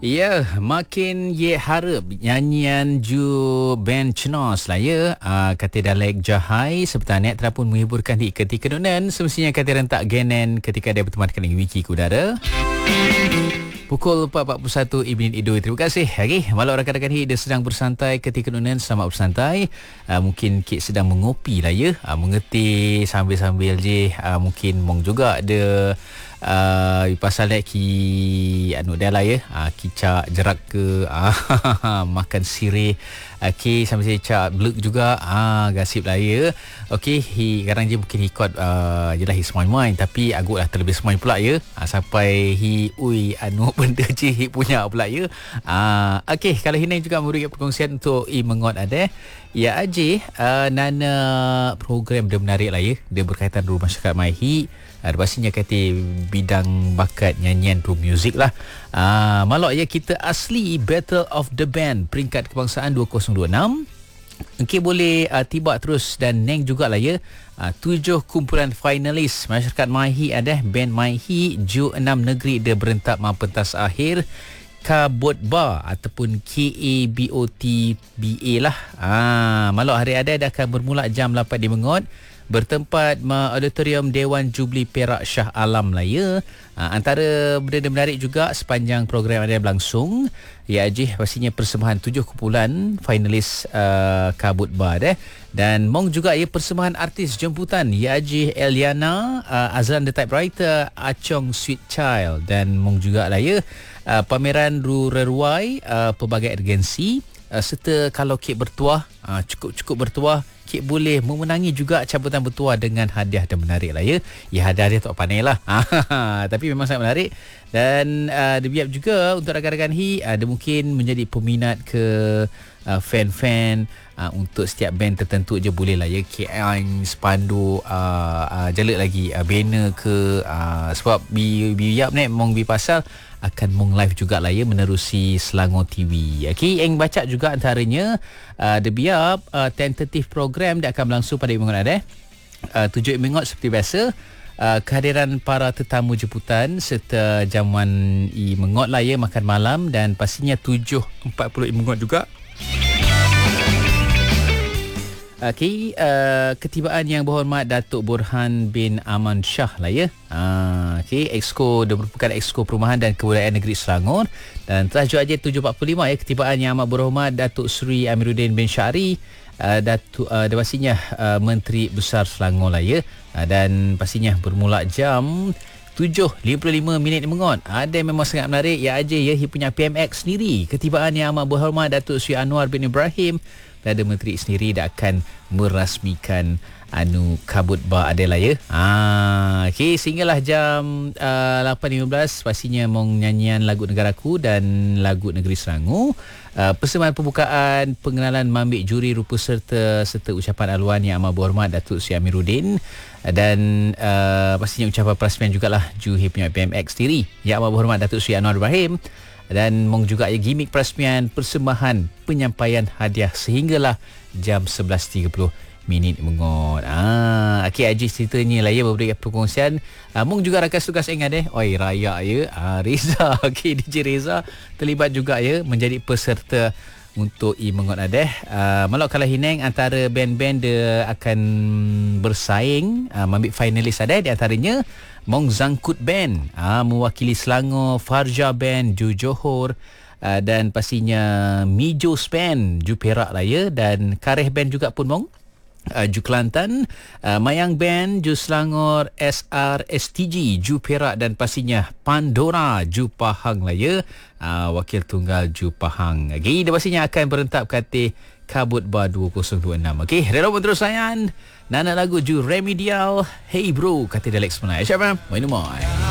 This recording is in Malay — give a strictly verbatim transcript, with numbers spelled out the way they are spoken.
Ya, makin ye harap nyanyian ju band Cenos lah ya. Uh, kata Dalek Jahai serta net terapun menghiburkan di ketika nunan semestinya kata rentak genen ketika dia bertemankan dengan wiki kudara. Pukul empat empat puluh satu Ibn Idul. Terima kasih. Okay. Walau rakan-rakan hit dia sedang bersantai ketika nunan, selamat bersantai. Uh, mungkin Kit sedang mengopi lah ya. Uh, mengerti sambil-sambil je. Uh, mungkin Mong juga ada uh, pasal nak ki anu dah lah ya. Uh, kicak jerak ke uh, makan sirih. Okay, sambil saya cak bluk juga. Ah, gasip lah ya. Okay, he, kadang je mungkin he caught uh, jelah he semain-main. Tapi agak lah terlebih semain pula ya. Ah, sampai he, ui, anu benda je he punya pula ya. Ah, okay, kalau Hinang juga memberikan perkongsian untuk I mengot ada. Ya Aji, uh, nana program dia menarik lah ya. Dia berkaitan dengan masyarakat Maihi. Ada pastinya kata bidang bakat nyanyian drum music lah. Ah, malak ya kita asli Battle of the Band peringkat kebangsaan dua ribu dua puluh enam. Okey, boleh uh, tiba terus dan Neng jugalah ya. Uh, tujuh kumpulan finalis masyarakat Maihi ada band Maihi ju enam negeri dia berentak ma pentas akhir Kabotba ataupun K A B O T B A lah. Ah, malak hari ada dah akan bermula jam lapan di Mengot. Bertempat ma auditorium Dewan Jubli Perak Shah Alam lah ya. Ha, antara benda menarik juga sepanjang program ada berlangsung. Ya Ajih pastinya persembahan tujuh kumpulan finalis uh, Kabutba deh. Dan mong juga ya persembahan artis jemputan Ya Ajih Eliana, uh, Azlan the Typewriter, Acong Sweet Child dan mong juga lah ya uh, pameran Rureruai, uh, pelbagai agensi uh, serta kalau kek bertuah, uh, cukup-cukup bertuah Kik boleh memenangi juga cabutan bertuah dengan hadiah dan menarik lah ya. Ya hadiah dia tak pandai lah. Tapi memang sangat menarik. Dan uh, dia biar juga untuk rakan-rakan hi ada uh, mungkin menjadi peminat ke uh, fan-fan uh, untuk setiap band tertentu je boleh lah ya. K I spanduk uh, uh, jalak lagi uh, banner ke uh, sebab bi biap ni mong bi pasal akan mong live jugalah ya menerusi Selangor T V. Okey, yang baca juga antaranya uh, The Biap uh, tentative program dia akan berlangsung pada minggu ada. Uh, tujuh minggu seperti biasa. Uh, kehadiran para tetamu jemputan serta jamuan I mengot lah ya makan malam dan pastinya tujuh empat puluh mengot juga. Okey, uh, ketibaan yang berhormat Datuk Burhan bin Aman Shah lah ya. Uh, Okey, Exco dia merupakan Exco Perumahan dan Kebudayaan Negeri Selangor dan telah juga je tujuh empat puluh lima ya ketibaan yang amat berhormat Datuk Seri Amiruddin bin Syari, uh, Datuk uh, dia pastinya uh, Menteri Besar Selangor lah ya. Uh, dan pastinya bermula jam tujuh lima puluh lima minit mengot. Ada memang sangat menarik ya aja ya dia punya P M X sendiri. Ketibaan yang amat berhormat Datuk Seri Anwar bin Ibrahim dan menteri sendiri dah akan merasmikan anu Kabutba adalah ya. Ah, okey, sehinggalah jam uh, lapan lima belas pastinya mong nyanyian lagu negaraku dan lagu negeri Selangor. Uh, persembahan pembukaan pengenalan mambik juri rupa serta serta ucapan aluan yang amat berhormat Datuk Seri Amiruddin dan uh, pastinya ucapan perasmian jugalah Juhi punya P M X sendiri yang amat berhormat Datuk Seri Anwar Ibrahim dan mong juga ya gimik perasmian persembahan penyampaian hadiah sehinggalah jam sebelas tiga puluh minit mengot. Ah, okey Haji ceritanya lah ya berberi perkongsian. Ah, mong juga rakan tugas ingat deh. Oi raya ya. Ah, Reza. Okey D J Reza terlibat juga ya menjadi peserta untuk I mengot adeh. Uh, malah kalau Hineng antara band-band dia akan bersaing uh, mengambil finalis ada di antaranya Mong Zangkut Band uh, mewakili Selangor, Farja Band Ju Johor uh, dan pastinya Mijos Band Ju Perak lah ya dan Kareh Band juga pun Mong Uh, Ju Kelantan, uh, Mayang Band Ju Selangor, S R S T G Ju Perak dan pastinya Pandora Ju Pahang lah ya. Uh, wakil tunggal Ju Pahang. Okey, dia pastinya akan berentap kata Kabutba dua ribu dua puluh enam. Okey, rela terus sayang. Nana lagu Ju Remedial. Hey bro, kata Alex Menai. Siapa? Main rumah.